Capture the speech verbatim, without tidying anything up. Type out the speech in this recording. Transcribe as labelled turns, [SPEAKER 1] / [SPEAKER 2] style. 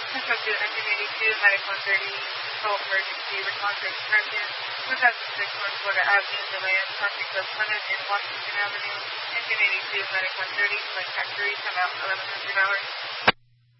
[SPEAKER 1] Central to engine eighty-two, Medic one thirty, call emergency response to expression, one thousand six North Florida Avenue, DeLand, traffic code Clement in Washington Avenue, engine eighty-two, Medic one thirty, select factory, come out eleven hundred hours.